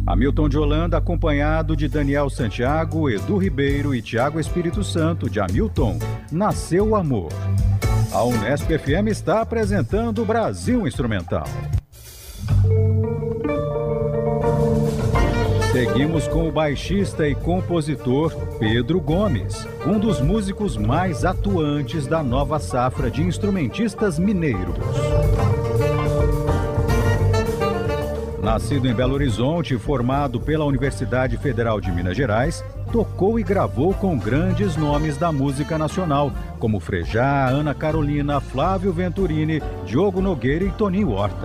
Hamilton de Holanda, acompanhado de Daniel Santiago, Edu Ribeiro e Tiago Espírito Santo, de Hamilton, Nasceu o Amor. A Unesp FM está apresentando Brasil Instrumental. Seguimos com o baixista e compositor Pedro Gomes, um dos músicos mais atuantes da nova safra de instrumentistas mineiros. Nascido em Belo Horizonte e formado pela Universidade Federal de Minas Gerais, tocou e gravou com grandes nomes da música nacional, como Frejá, Ana Carolina, Flávio Venturini, Diogo Nogueira e Toninho Horta.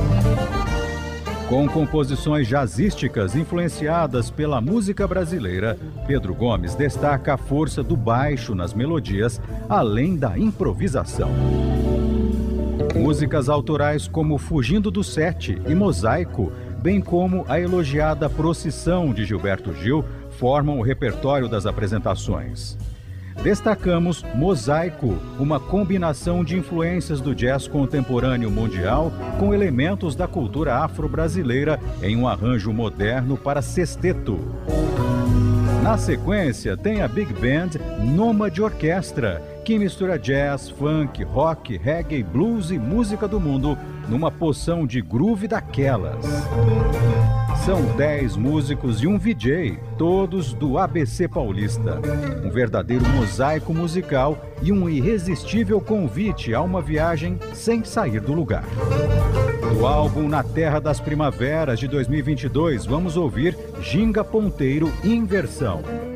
Com composições jazzísticas influenciadas pela música brasileira, Pedro Gomes destaca a força do baixo nas melodias, além da improvisação. Músicas autorais como Fugindo do Sete e Mosaico, bem como a elogiada Procissão de Gilberto Gil, formam o repertório das apresentações. Destacamos Mosaico, uma combinação de influências do jazz contemporâneo mundial com elementos da cultura afro-brasileira em um arranjo moderno para sexteto. Na sequência, tem a Big Band Nômade Orquestra, que mistura jazz, funk, rock, reggae, blues e música do mundo numa poção de groove daquelas. São 10 músicos e um VJ, todos do ABC Paulista. Um verdadeiro mosaico musical e um irresistível convite a uma viagem sem sair do lugar. Do álbum Na Terra das Primaveras de 2022, vamos ouvir Ginga Ponteiro Inversão.